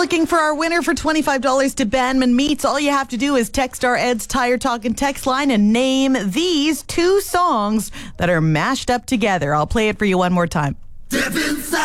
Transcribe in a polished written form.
looking for our winner for $25 to Banman Meats? All you have to do is text our Ed's Tire Talkin' text line and name these two songs that are mashed up together. I'll play it for you one more time. Devin